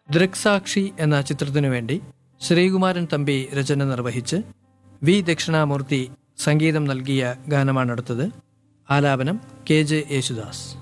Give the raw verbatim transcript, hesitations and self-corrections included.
ദൃക്സാക്ഷി എന്ന ചിത്രത്തിനു വേണ്ടി ശ്രീകുമാരൻ തമ്പി രചന നിർവഹിച്ച് വി ദക്ഷിണാമൂർത്തി സംഗീതം നൽകിയ ഗാനമാണെടുത്തത്. ആലാപനം കെ ജെ യേശുദാസ്.